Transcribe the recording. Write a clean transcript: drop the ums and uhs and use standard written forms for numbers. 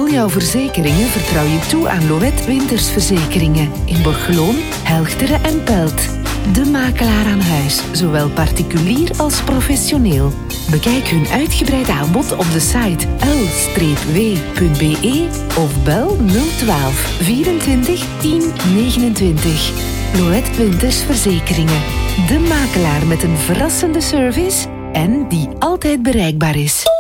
al jouw verzekeringen vertrouw je toe aan Loët Wintersverzekeringen in Borgeloon, Helchteren en Pelt. De makelaar aan huis, zowel particulier als professioneel. Bekijk hun uitgebreid aanbod op de site l-w.be of bel 012 24 10 29. Loët Wintersverzekeringen. De makelaar met een verrassende service en die altijd bereikbaar is.